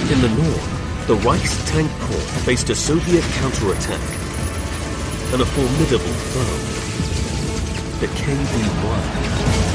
In the north, the Reich's Tank Corps faced a Soviet counterattack and a formidable foe, the KV-1.